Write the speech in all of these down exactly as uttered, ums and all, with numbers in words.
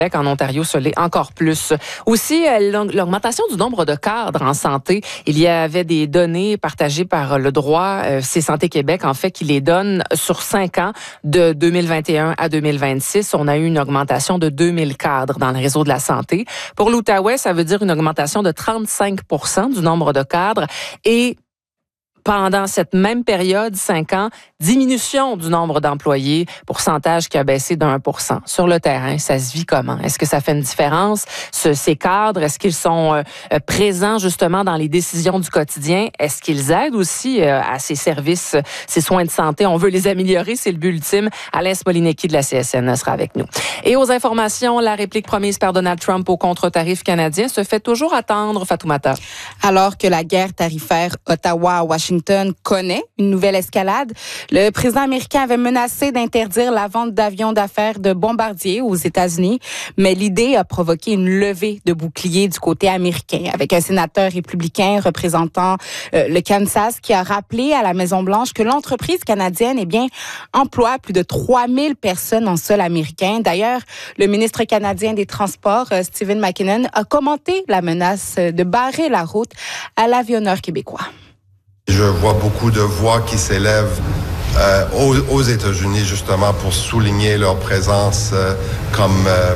En Ontario, ce l'est encore plus. Aussi, l'augmentation du nombre de cadres en santé. Il y avait des données partagées par le droit, euh, c'est Santé Québec, en fait, qui les donne sur cinq ans, de deux mille vingt et un à deux mille vingt-six. On a eu une augmentation de deux mille cadres dans le réseau de la santé. Pour l'Outaouais, ça veut dire une augmentation de trente-cinq pour cent du nombre de cadres et pendant cette même période, cinq ans, diminution du nombre d'employés, pourcentage qui a baissé de un pour cent. Sur le terrain, ça se vit comment? Est-ce que ça fait une différence? Ce, ces cadres, est-ce qu'ils sont euh, présents justement dans les décisions du quotidien? Est-ce qu'ils aident aussi euh, à ces services, ces soins de santé? On veut les améliorer, c'est le but ultime. Alain Smolinecki de la C S N sera avec nous. Et aux informations, la réplique promise par Donald Trump au contre-tarif canadien se fait toujours attendre, Fatoumata. Alors que la guerre tarifaire Ottawa-Washington connaît une nouvelle escalade. Le président américain avait menacé d'interdire la vente d'avions d'affaires de Bombardier aux États-Unis, mais l'idée a provoqué une levée de boucliers du côté américain, avec un sénateur républicain représentant euh, le Kansas qui a rappelé à la Maison-Blanche que l'entreprise canadienne eh bien, emploie plus de trois mille personnes en sol américain. D'ailleurs, le ministre canadien des Transports, euh, Stephen McKinnon, a commenté la menace de barrer la route à l'avionneur québécois. Je vois beaucoup de voix qui s'élèvent euh, aux, aux États-Unis justement pour souligner leur présence euh, comme euh,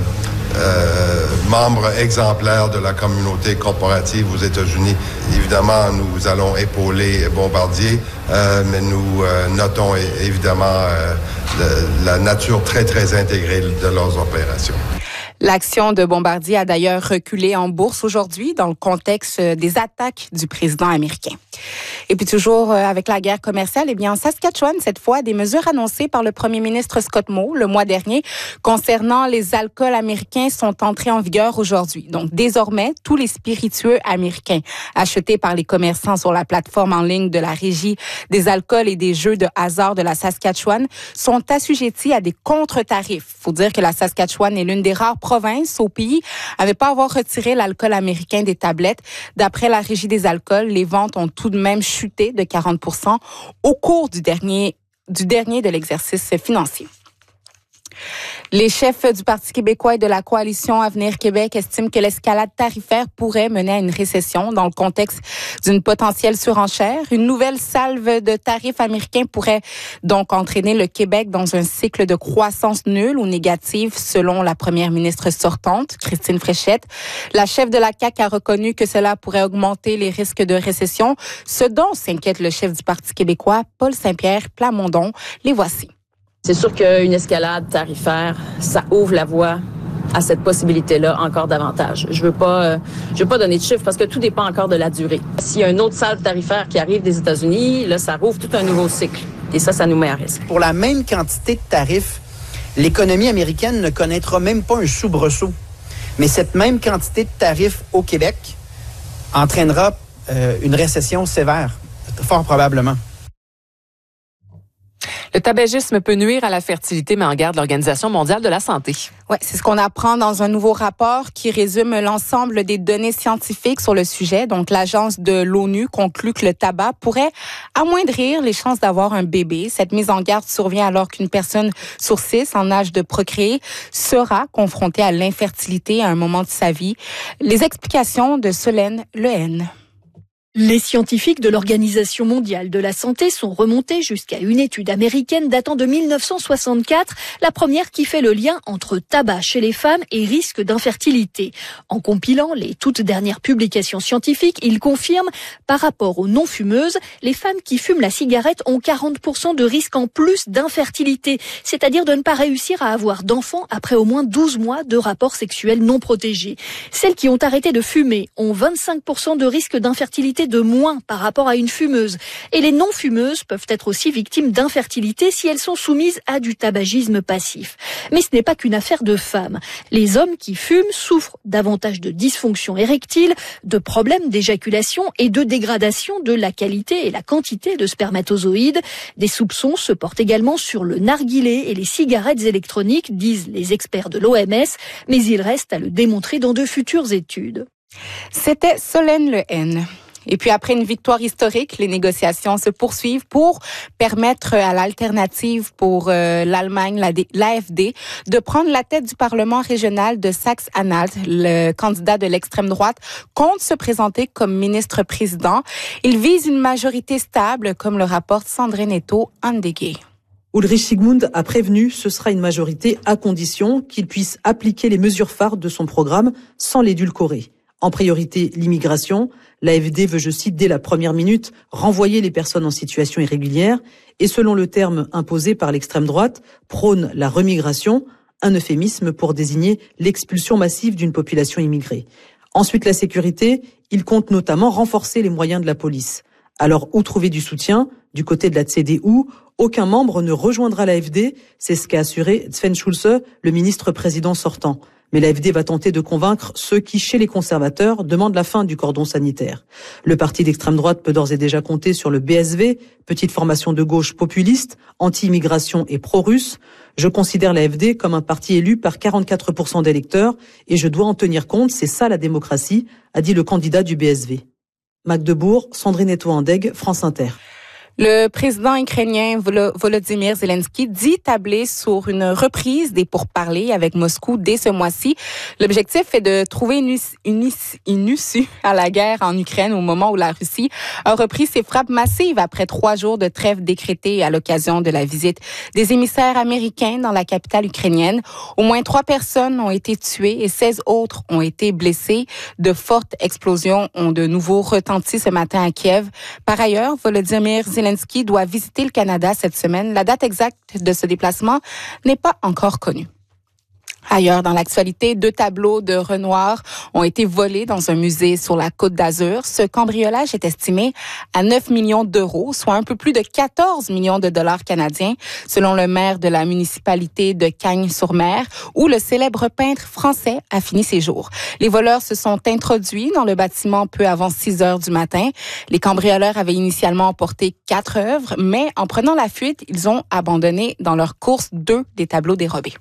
euh, membres exemplaires de la communauté corporative aux États-Unis. Évidemment, nous allons épauler Bombardier, euh, mais nous euh, notons évidemment euh, le, la nature très, très intégrée de leurs opérations. L'action de Bombardier a d'ailleurs reculé en bourse aujourd'hui dans le contexte des attaques du président américain. Et puis toujours avec la guerre commerciale, eh bien en Saskatchewan, cette fois, des mesures annoncées par le premier ministre Scott Moe le mois dernier concernant les alcools américains sont entrées en vigueur aujourd'hui. Donc désormais, tous les spiritueux américains achetés par les commerçants sur la plateforme en ligne de la Régie des alcools et des jeux de hasard de la Saskatchewan sont assujettis à des contre-tarifs. Il faut dire que la Saskatchewan est l'une des rares provinces au pays à ne pas avoir retiré l'alcool américain des tablettes. D'après la Régie des alcools, les ventes ont tout de même chuté de quarante pour cent au cours du dernier, du dernier de l'exercice financier. Les chefs du Parti québécois et de la coalition Avenir Québec estiment que l'escalade tarifaire pourrait mener à une récession dans le contexte d'une potentielle surenchère. Une nouvelle salve de tarifs américains pourrait donc entraîner le Québec dans un cycle de croissance nulle ou négative selon la première ministre sortante, Christine Fréchette. La chef de la C A Q a reconnu que cela pourrait augmenter les risques de récession, ce dont s'inquiète le chef du Parti québécois, Paul Saint-Pierre Plamondon. Les voici. C'est sûr qu'une escalade tarifaire, ça ouvre la voie à cette possibilité-là encore davantage. Je veux pas, euh, je veux pas donner de chiffres parce que tout dépend encore de la durée. S'il y a une autre salve tarifaire qui arrive des États-Unis, là, ça rouvre tout un nouveau cycle. Et ça, ça nous met à risque. Pour la même quantité de tarifs, l'économie américaine ne connaîtra même pas un soubresaut. Mais cette même quantité de tarifs au Québec entraînera euh, une récession sévère, fort probablement. Le tabagisme peut nuire à la fertilité, met en garde l'Organisation mondiale de la santé. Ouais, c'est ce qu'on apprend dans un nouveau rapport qui résume l'ensemble des données scientifiques sur le sujet. Donc, l'agence de l'ONU conclut que le tabac pourrait amoindrir les chances d'avoir un bébé. Cette mise en garde survient alors qu'une personne sur six en âge de procréer sera confrontée à l'infertilité à un moment de sa vie. Les explications de Solène Lehen. Les scientifiques de l'Organisation mondiale de la santé sont remontés jusqu'à une étude américaine datant de mille neuf cent soixante-quatre, la première qui fait le lien entre tabac chez les femmes et risque d'infertilité. En compilant les toutes dernières publications scientifiques, ils confirment, par rapport aux non-fumeuses, les femmes qui fument la cigarette ont quarante pour cent de risque en plus d'infertilité, c'est-à-dire de ne pas réussir à avoir d'enfants après au moins douze mois de rapports sexuels non protégés. Celles qui ont arrêté de fumer ont vingt-cinq pour cent de risque d'infertilité de moins par rapport à une fumeuse. Et les non-fumeuses peuvent être aussi victimes d'infertilité si elles sont soumises à du tabagisme passif. Mais ce n'est pas qu'une affaire de femmes. Les hommes qui fument souffrent davantage de dysfonction érectile, de problèmes d'éjaculation et de dégradation de la qualité et la quantité de spermatozoïdes. Des soupçons se portent également sur le narguilé et les cigarettes électroniques, disent les experts de l'O M S, mais il reste à le démontrer dans de futures études. C'était Solène Lehen. Et puis après une victoire historique, les négociations se poursuivent pour permettre à l'alternative pour euh, l'Allemagne, la l'A F D, de prendre la tête du Parlement régional de Saxe-Anhalt. Le candidat de l'extrême droite compte se présenter comme ministre-président. Il vise une majorité stable, comme le rapporte Sandrine Eto-Andegé. Ulrich Sigmund a prévenu, ce sera une majorité à condition qu'il puisse appliquer les mesures phares de son programme sans l'édulcorer. En priorité, l'immigration. L'A F D veut, je cite, dès la première minute, renvoyer les personnes en situation irrégulière et, selon le terme imposé par l'extrême droite, prône la remigration, un euphémisme pour désigner l'expulsion massive d'une population immigrée. Ensuite, la sécurité. Il compte notamment renforcer les moyens de la police. Alors, où trouver du soutien? Du côté de la C D U, aucun membre ne rejoindra l'A F D, c'est ce qu'a assuré Sven Schulze, le ministre-président sortant. Mais l'A F D va tenter de convaincre ceux qui, chez les conservateurs, demandent la fin du cordon sanitaire. Le parti d'extrême droite peut d'ores et déjà compter sur le B S V, petite formation de gauche populiste, anti-immigration et pro-russe. Je considère l'A F D comme un parti élu par quarante-quatre pour cent d'électeurs et je dois en tenir compte, c'est ça la démocratie, a dit le candidat du B S V. Magdebourg, Sandrine Eto-Andegé, France Inter. Le président ukrainien Volodymyr Zelensky dit tabler sur une reprise des pourparlers avec Moscou dès ce mois-ci. L'objectif est de trouver une, une, une issue à la guerre en Ukraine au moment où la Russie a repris ses frappes massives après trois jours de trêve décrétée à l'occasion de la visite des émissaires américains dans la capitale ukrainienne. Au moins trois personnes ont été tuées et seize autres ont été blessées. De fortes explosions ont de nouveau retenti ce matin à Kiev. Par ailleurs, Volodymyr Zelensky Zelensky doit visiter le Canada cette semaine. La date exacte de ce déplacement n'est pas encore connue. Ailleurs, dans l'actualité, deux tableaux de Renoir ont été volés dans un musée sur la Côte d'Azur. Ce cambriolage est estimé à neuf millions d'euros, soit un peu plus de quatorze millions de dollars canadiens, selon le maire de la municipalité de Cagnes-sur-Mer, où le célèbre peintre français a fini ses jours. Les voleurs se sont introduits dans le bâtiment peu avant six heures du matin. Les cambrioleurs avaient initialement emporté quatre œuvres, mais en prenant la fuite, ils ont abandonné dans leur course deux des tableaux dérobés.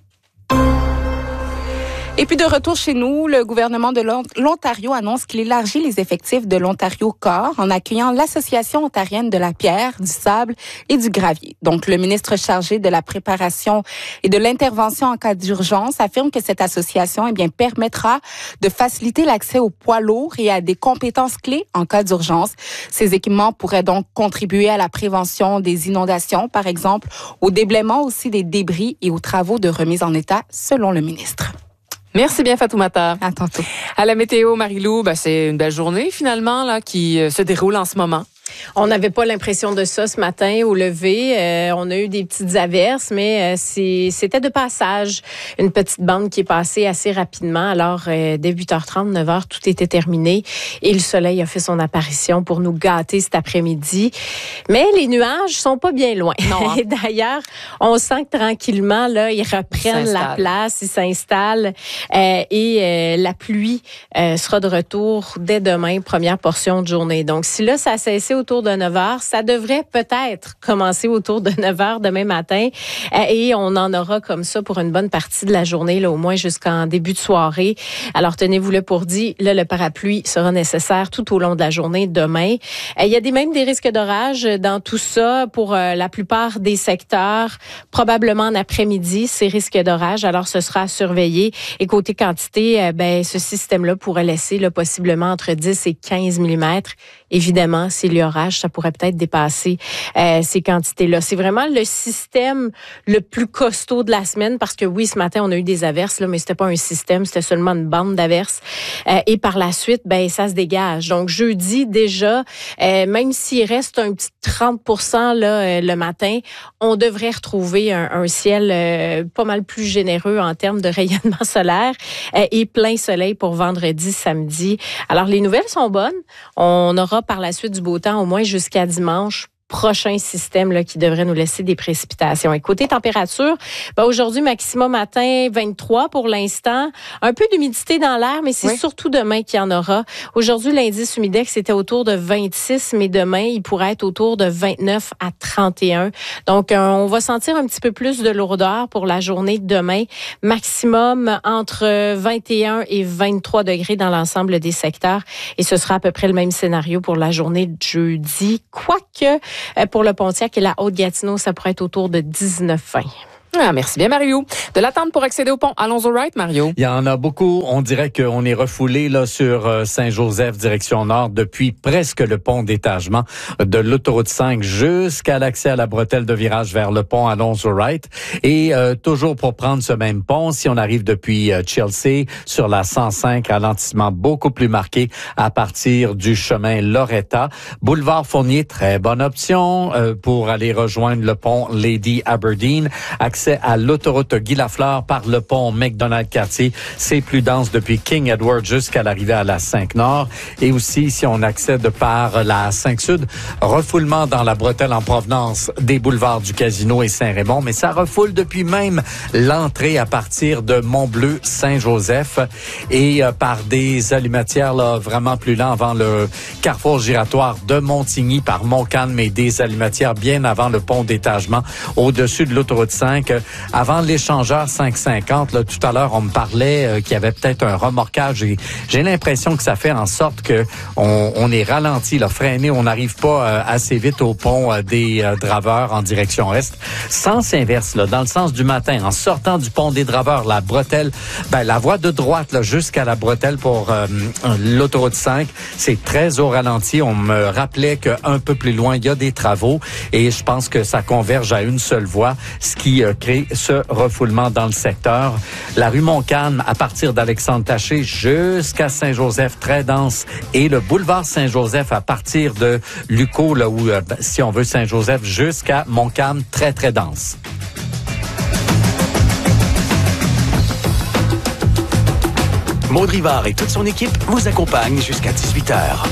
Et puis de retour chez nous, le gouvernement de l'Ontario annonce qu'il élargit les effectifs de l'Ontario Corps en accueillant l'Association ontarienne de la pierre, du sable et du gravier. Donc le ministre chargé de la préparation et de l'intervention en cas d'urgence affirme que cette association eh bien, permettra de faciliter l'accès aux poids lourds et à des compétences clés en cas d'urgence. Ces équipements pourraient donc contribuer à la prévention des inondations, par exemple, au déblaiement aussi des débris et aux travaux de remise en état, selon le ministre. Merci bien, Fatoumata. À tantôt. À la météo, Marie-Lou, ben, c'est une belle journée, finalement, là, qui se déroule en ce moment. On n'avait pas l'impression de ça ce matin au lever. Euh, on a eu des petites averses, mais euh, c'est, c'était de passage. Une petite bande qui est passée assez rapidement. Alors, euh, dès huit heures trente, neuf heures, tout était terminé. Et le soleil a fait son apparition pour nous gâter cet après-midi. Mais les nuages sont pas bien loin. Non, hein? Et d'ailleurs, on sent que tranquillement, là, ils reprennent la place, ils s'installent. Euh, et euh, la pluie euh, sera de retour dès demain, première portion de journée. Donc, si là, ça a cessé autour de neuf heures. Ça devrait peut-être commencer autour de neuf heures demain matin. Et on en aura comme ça pour une bonne partie de la journée, là, au moins jusqu'en début de soirée. Alors, tenez-vous-le pour dit, là, le parapluie sera nécessaire tout au long de la journée demain. Il y a des, même des risques d'orage dans tout ça pour euh, la plupart des secteurs. Probablement en après-midi, ces risques d'orage. Alors, ce sera à surveiller. Et côté quantité, euh, ben, ce système-là pourrait laisser là, possiblement entre dix et quinze millimètres. Évidemment, s'il y a orage, ça pourrait peut-être dépasser euh, ces quantités-là. C'est vraiment le système le plus costaud de la semaine parce que oui, ce matin, on a eu des averses, là, mais c'était pas un système, c'était seulement une bande d'averses. Euh, et par la suite, ben ça se dégage. Donc, jeudi, déjà, euh, même s'il reste un petit trente pour cent là, euh, le matin, on devrait retrouver un, un ciel euh, pas mal plus généreux en termes de rayonnement solaire euh, et plein soleil pour vendredi, samedi. Alors, les nouvelles sont bonnes. On aura par la suite du beau temps au moins jusqu'à dimanche. prochain système là, qui devrait nous laisser des précipitations. Et côté température, ben aujourd'hui, maximum matin vingt-trois pour l'instant. Un peu d'humidité dans l'air, mais c'est oui. surtout demain qu'il y en aura. Aujourd'hui, l'indice humidex était autour de vingt-six, mais demain, il pourrait être autour de vingt-neuf à trente et un. Donc, euh, on va sentir un petit peu plus de lourdeur pour la journée de demain. Maximum entre vingt et un et vingt-trois degrés dans l'ensemble des secteurs. Et ce sera à peu près le même scénario pour la journée de jeudi. Quoique, pour le Pontiac et la Haute-Gatineau, ça pourrait être autour de dix-neuf vingt. Ah, merci bien, Mario. De l'attente pour accéder au pont. Allons au right, Mario. Il y en a beaucoup. On dirait qu'on est refoulé là sur Saint-Joseph, direction nord, depuis presque le pont d'étagement de l'autoroute cinq jusqu'à l'accès à la bretelle de virage vers le pont. Allons au right. Et euh, toujours pour prendre ce même pont, si on arrive depuis euh, Chelsea, sur la cent cinq, ralentissement beaucoup plus marqué à partir du chemin Loretta. Boulevard Fournier, très bonne option euh, pour aller rejoindre le pont Lady Aberdeen. Accès à l'autoroute Guy Lafleur par le pont McDonald-Cartier. C'est plus dense depuis King Edward jusqu'à l'arrivée à la cinq Nord. Et aussi, si on accède par la cinq Sud, refoulement dans la bretelle en provenance des boulevards du Casino et Saint-Raymond. Mais ça refoule depuis même l'entrée à partir de Montbleu-Saint-Joseph et euh, par des allumetières là, vraiment plus lents avant le carrefour giratoire de Montigny par Montcalm et des allumetières bien avant le pont d'étagement au-dessus de l'autoroute cinq. Avant l'échangeur cinq cinquante, là, tout à l'heure, on me parlait euh, qu'il y avait peut-être un remorquage et j'ai l'impression que ça fait en sorte que on, on est ralenti, là, freiné, on n'arrive pas euh, assez vite au pont euh, des euh, Draveurs en direction est. Sens inverse, là, dans le sens du matin, en sortant du pont des Draveurs, la bretelle, ben, la voie de droite, là, jusqu'à la bretelle pour euh, l'autoroute cinq, c'est très au ralenti. On me rappelait qu'un peu plus loin, il y a des travaux et je pense que ça converge à une seule voie, ce qui euh, crée ce refoulement dans le secteur. La rue Montcalm, à partir d'Alexandre Taché jusqu'à Saint-Joseph, très dense. Et le boulevard Saint-Joseph, à partir de Luco, là où, euh, si on veut, Saint-Joseph, jusqu'à Montcalm, très, très dense. Maud Rivard et toute son équipe vous accompagnent jusqu'à dix-huit heures.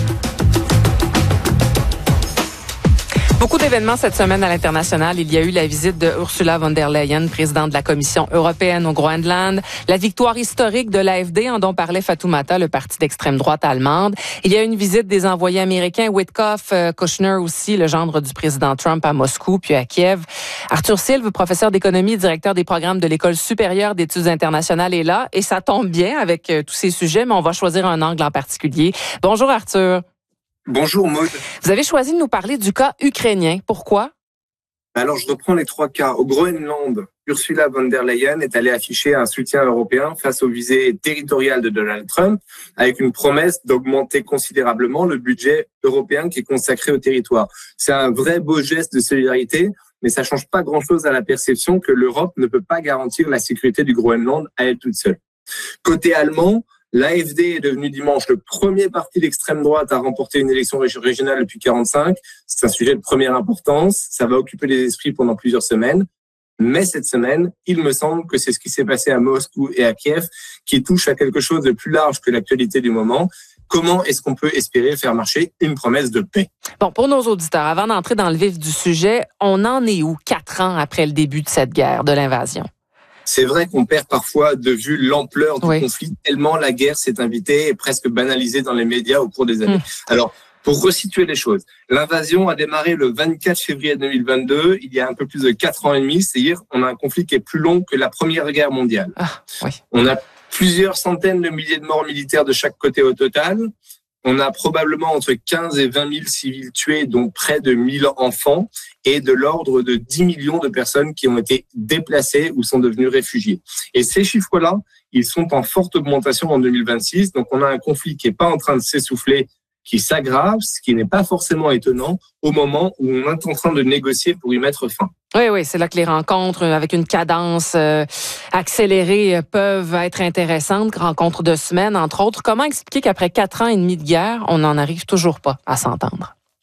Beaucoup d'événements cette semaine à l'international. Il y a eu la visite de Ursula von der Leyen, présidente de la Commission européenne au Groenland, la victoire historique de l'A F D, en dont parlait Fatoumata, le parti d'extrême droite allemande. Il y a eu une visite des envoyés américains, Witkoff, euh, Kushner aussi, le gendre du président Trump à Moscou, puis à Kiev. Arthur Silve, professeur d'économie et directeur des programmes de l'École supérieure d'études internationales, est là. Et ça tombe bien avec euh, tous ces sujets, mais on va choisir un angle en particulier. Bonjour Arthur. Bonjour Maud. Vous avez choisi de nous parler du cas ukrainien. Pourquoi? Alors, je reprends les trois cas. Au Groenland, Ursula von der Leyen est allée afficher un soutien européen face aux visées territoriales de Donald Trump, avec une promesse d'augmenter considérablement le budget européen qui est consacré au territoire. C'est un vrai beau geste de solidarité, mais ça change pas grand-chose à la perception que l'Europe ne peut pas garantir la sécurité du Groenland à elle toute seule. Côté allemand, l'A F D est devenu dimanche le premier parti d'extrême droite à remporter une élection régionale depuis quarante-cinq. C'est un sujet de première importance. Ça va occuper les esprits pendant plusieurs semaines. Mais cette semaine, il me semble que c'est ce qui s'est passé à Moscou et à Kiev qui touche à quelque chose de plus large que l'actualité du moment. Comment est-ce qu'on peut espérer faire marcher une promesse de paix? Bon, pour nos auditeurs, avant d'entrer dans le vif du sujet, on en est où quatre ans après le début de cette guerre, de l'invasion? C'est vrai qu'on perd parfois de vue l'ampleur du oui. conflit, tellement la guerre s'est invitée et presque banalisée dans les médias au cours des années. Mmh. Alors, pour resituer les choses, l'invasion a démarré le vingt-quatre février deux mille vingt-deux, il y a un peu plus de quatre ans et demi, c'est-à-dire on a un conflit qui est plus long que la Première Guerre mondiale. Ah, oui. On a plusieurs centaines de milliers de morts militaires de chaque côté au total. On a probablement entre quinze et vingt mille civils tués, dont près de mille enfants, et de l'ordre de dix millions de personnes qui ont été déplacées ou sont devenues réfugiés. Et ces chiffres-là, ils sont en forte augmentation en deux mille vingt-six. Donc, on a un conflit qui n'est pas en train de s'essouffler, qui s'aggrave, ce qui n'est pas forcément étonnant au moment où on est en train de négocier pour y mettre fin. Oui, oui, c'est là que les rencontres avec une cadence euh, accélérée peuvent être intéressantes, rencontres de semaine, entre autres. Comment expliquer qu'après quatre ans et demi de guerre, on n'en arrive toujours pas à s'entendre?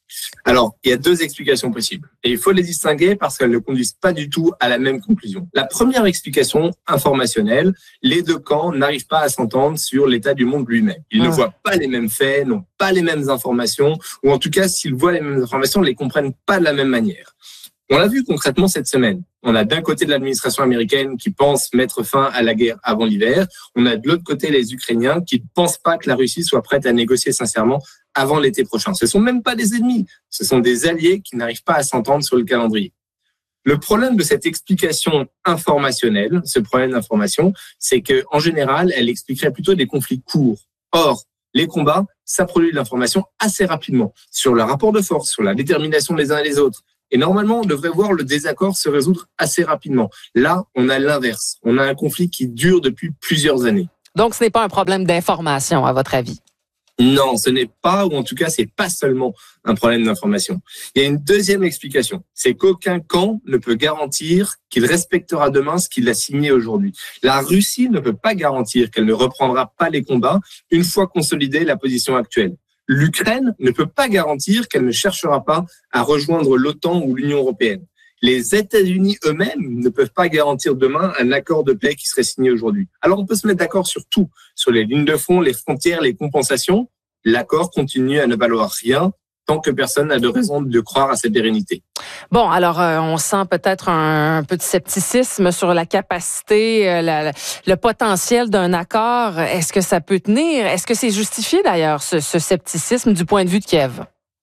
Alors, il y a deux explications possibles. Et il faut les distinguer parce qu'elles ne conduisent pas du tout à la même conclusion. La première explication informationnelle, les deux camps n'arrivent pas à s'entendre sur l'état du monde lui-même. Ils ah. ne voient pas les mêmes faits, n'ont pas les mêmes informations, ou en tout cas, s'ils voient les mêmes informations, ne les comprennent pas de la même manière. On l'a vu concrètement cette semaine. On a d'un côté de l'administration américaine qui pense mettre fin à la guerre avant l'hiver. On a de l'autre côté les Ukrainiens qui ne pensent pas que la Russie soit prête à négocier sincèrement avant l'été prochain. Ce ne sont même pas des ennemis, ce sont des alliés qui n'arrivent pas à s'entendre sur le calendrier. Le problème de cette explication informationnelle, ce problème d'information, c'est qu'en général, elle expliquerait plutôt des conflits courts. Or, les combats, ça produit de l'information assez rapidement sur le rapport de force, sur la détermination des uns et des autres. Et normalement, on devrait voir le désaccord se résoudre assez rapidement. Là, on a l'inverse. On a un conflit qui dure depuis plusieurs années. Donc, ce n'est pas un problème d'information, à votre avis? Non, ce n'est pas, ou en tout cas, c'est pas seulement un problème d'information. Il y a une deuxième explication. C'est qu'aucun camp ne peut garantir qu'il respectera demain ce qu'il a signé aujourd'hui. La Russie ne peut pas garantir qu'elle ne reprendra pas les combats une fois consolidée la position actuelle. L'Ukraine ne peut pas garantir qu'elle ne cherchera pas à rejoindre l'OTAN ou l'Union européenne. Les États-Unis eux-mêmes ne peuvent pas garantir demain un accord de paix qui serait signé aujourd'hui. Alors on peut se mettre d'accord sur tout, sur les lignes de front, les frontières, les compensations. L'accord continue à ne valoir rien tant que personne n'a de raison de croire à sa pérennité. Bon, alors euh, on sent peut-être un, un peu de scepticisme sur la capacité, euh, la, la, le potentiel d'un accord. Est-ce que ça peut tenir? Est-ce que c'est justifié d'ailleurs, ce, ce scepticisme du point de vue de Kiev?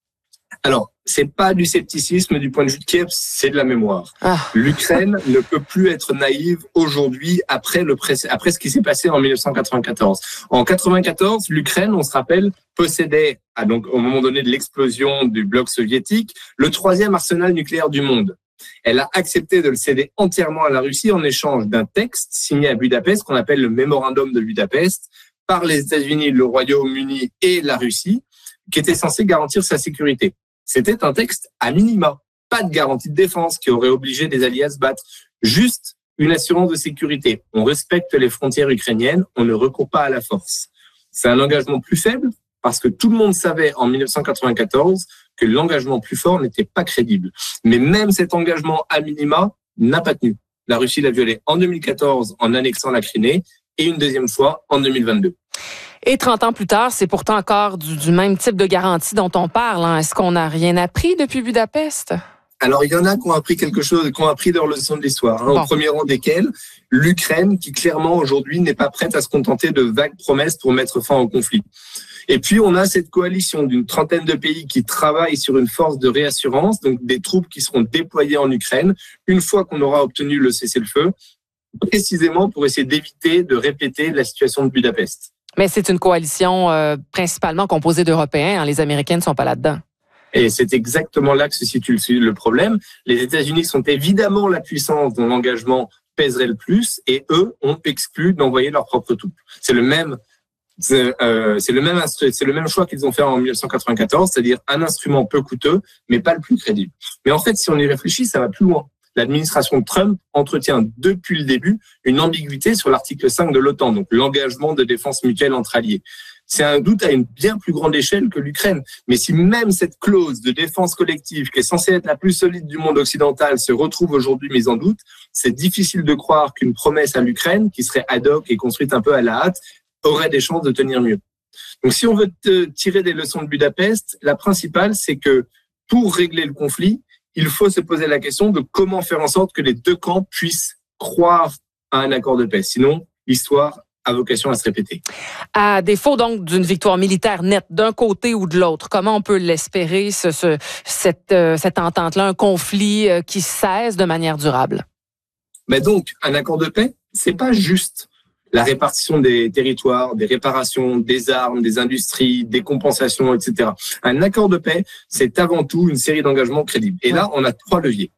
Alors, c'est pas du scepticisme du point de vue de Kiev, c'est de la mémoire. Ah. L'Ukraine ne peut plus être naïve aujourd'hui après le après ce qui s'est passé en dix-neuf cent quatre-vingt-quatorze. En quatre-vingt-quatorze, l'Ukraine, on se rappelle, possédait, à donc au moment donné de l'explosion du bloc soviétique, le troisième arsenal nucléaire du monde. Elle a accepté de le céder entièrement à la Russie en échange d'un texte signé à Budapest, qu'on appelle le mémorandum de Budapest, par les États-Unis, le Royaume-Uni et la Russie, qui était censé garantir sa sécurité. C'était un texte à minima, pas de garantie de défense qui aurait obligé les alliés à se battre, juste une assurance de sécurité. On respecte les frontières ukrainiennes, on ne recourt pas à la force. C'est un engagement plus faible parce que tout le monde savait en dix-neuf cent quatre-vingt-quatorze que l'engagement plus fort n'était pas crédible. Mais même cet engagement à minima n'a pas tenu. La Russie l'a violé en deux mille quatorze en annexant la Crimée et une deuxième fois en deux mille vingt-deux. Et trente ans plus tard, c'est pourtant encore du, du même type de garantie dont on parle. Hein. Est-ce qu'on n'a rien appris depuis Budapest? Alors, il y en a qui ont appris quelque chose, qui ont appris leur leçon de l'histoire. Hein, bon. Au premier rang desquels, l'Ukraine, qui clairement aujourd'hui n'est pas prête à se contenter de vagues promesses pour mettre fin au conflit. Et puis, on a cette coalition d'une trentaine de pays qui travaillent sur une force de réassurance, donc des troupes qui seront déployées en Ukraine une fois qu'on aura obtenu le cessez-le-feu, précisément pour essayer d'éviter de répéter la situation de Budapest. Mais c'est une coalition euh, principalement composée d'Européens. Hein. Les Américains ne sont pas là-dedans. Et c'est exactement là que se situe le problème. Les États-Unis sont évidemment la puissance dont l'engagement pèserait le plus, et eux ont exclu d'envoyer leurs propres troupes. C'est le même, c'est, euh, c'est le même, c'est le même choix qu'ils ont fait en dix-neuf cent quatre-vingt-quatorze, c'est-à-dire un instrument peu coûteux, mais pas le plus crédible. Mais en fait, si on y réfléchit, ça va plus loin. L'administration Trump entretient depuis le début une ambiguïté sur l'article cinq de l'OTAN, donc l'engagement de défense mutuelle entre alliés. C'est un doute à une bien plus grande échelle que l'Ukraine. Mais si même cette clause de défense collective, qui est censée être la plus solide du monde occidental, se retrouve aujourd'hui mise en doute, c'est difficile de croire qu'une promesse à l'Ukraine, qui serait ad hoc et construite un peu à la hâte, aurait des chances de tenir mieux. Donc si on veut tirer des leçons de Budapest, la principale, c'est que pour régler le conflit, il faut se poser la question de comment faire en sorte que les deux camps puissent croire à un accord de paix. Sinon, l'histoire a vocation à se répéter. À défaut donc d'une victoire militaire nette d'un côté ou de l'autre, comment on peut l'espérer, ce, ce, cette, euh, cette entente-là, un conflit euh, qui cesse de manière durable? Mais donc, un accord de paix, c'est pas juste la répartition des territoires, des réparations, des armes, des industries, des compensations, et cetera. Un accord de paix, c'est avant tout une série d'engagements crédibles. Et là, on a trois leviers.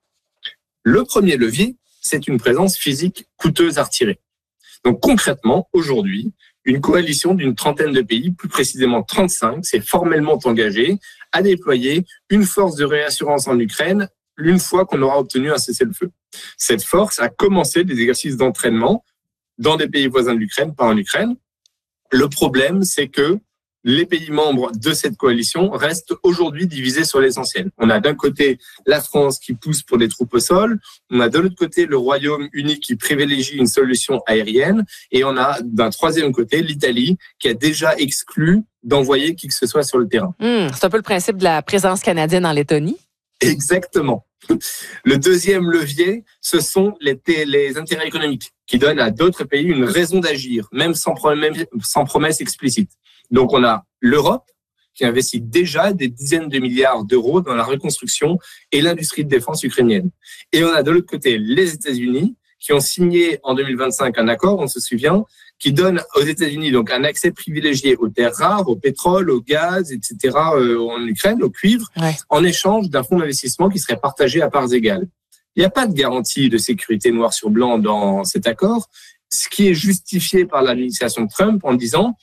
Le premier levier, c'est une présence physique coûteuse à retirer. Donc concrètement, aujourd'hui, une coalition d'une trentaine de pays, plus précisément trente-cinq, s'est formellement engagée à déployer une force de réassurance en Ukraine une fois qu'on aura obtenu un cessez-le-feu. Cette force a commencé des exercices d'entraînement dans des pays voisins de l'Ukraine, pas en Ukraine. Le problème, c'est que les pays membres de cette coalition restent aujourd'hui divisés sur l'essentiel. On a d'un côté la France qui pousse pour des troupes au sol, on a de l'autre côté le Royaume-Uni qui privilégie une solution aérienne, et on a d'un troisième côté l'Italie qui a déjà exclu d'envoyer qui que ce soit sur le terrain. Mmh, c'est un peu le principe de la présence canadienne en Lettonie. Exactement. Le deuxième levier, ce sont les, les intérêts économiques qui donnent à d'autres pays une raison d'agir, même sans, même sans promesse explicite. Donc on a l'Europe qui investit déjà des dizaines de milliards d'euros dans la reconstruction et l'industrie de défense ukrainienne. Et on a de l'autre côté les États-Unis qui ont signé en deux mille vingt-cinq un accord, on se souvient, qui donne aux États-Unis donc un accès privilégié aux terres rares, au pétrole, au gaz, et cetera, euh, en Ukraine, au cuivre, ouais. en échange d'un fonds d'investissement qui serait partagé à parts égales. Il n'y a pas de garantie de sécurité noir sur blanc dans cet accord, ce qui est justifié par l'administration de Trump en disant